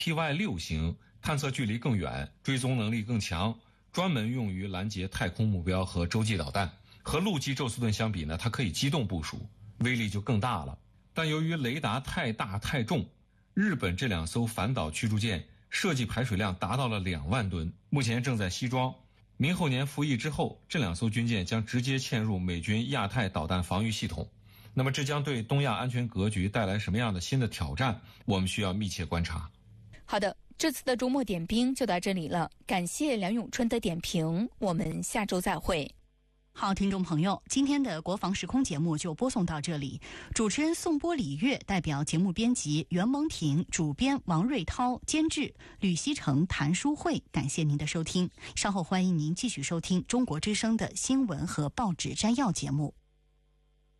TY6型，探测距离更远，追踪能力更强，专门用于拦截太空目标和洲际导弹。和陆基宙斯盾相比呢，它可以机动部署，威力就更大了。但由于雷达太大太重，日本这2艘反导驱逐舰设计排水量达到了2万吨，目前正在西装。明后年服役之后，这2艘军舰将直接嵌入美军亚太导弹防御系统。那么这将对东亚安全格局带来什么样的新的挑战，我们需要密切观察。 好的，这次的周末点兵就到这里了，感谢梁永春的点评，我们下周再会。 好，听众朋友，今天的国防时空节目就播送到这里。主持人宋波、李月，代表节目编辑袁蒙婷，主编王瑞涛，监制吕希成、谭淑慧，感谢您的收听。稍后欢迎您继续收听中国之声的新闻和报纸摘要节目。